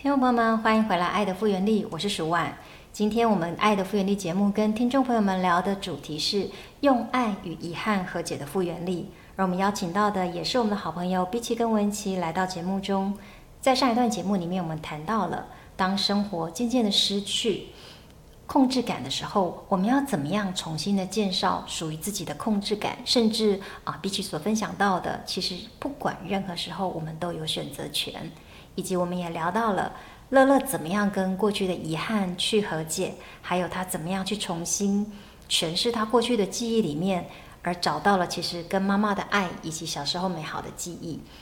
听众朋友们，欢迎回来《爱的复原力》，我是蜀婉。今天我们《爱的复原力》节目跟听众朋友们聊的主题是用爱与遗憾和解的复原力，而我们邀请到的也是我们的好朋友碧琪跟文琪来到节目中。在上一段节目里面，我们谈到了当生活渐渐的失去控制感的时候，我们要怎么样重新的建造属于自己的控制感，甚至碧琪所分享到的，其实不管任何时候我们都有选择权，以及我们也聊到了乐乐怎么样跟过去的遗憾去和解，还有他怎么样去重新诠释他过去的记忆里面，而找到了其实跟妈妈的爱以及小时候美好的记忆。